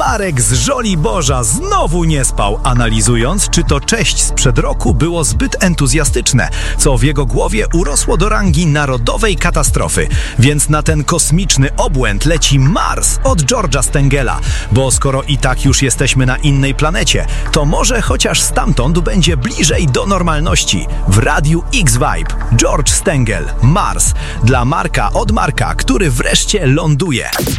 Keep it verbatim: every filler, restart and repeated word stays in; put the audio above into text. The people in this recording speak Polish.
Marek z Żoliborza znowu nie spał, analizując, czy to cześć sprzed roku było zbyt entuzjastyczne, co w jego głowie urosło do rangi narodowej katastrofy. Więc na ten kosmiczny obłęd leci Mars od George'a Stengela, bo skoro i tak już jesteśmy na innej planecie, to może chociaż stamtąd będzie bliżej do normalności. W Radiu X-Vibe George Stengel, Mars, dla Marka od Marka, który wreszcie ląduje.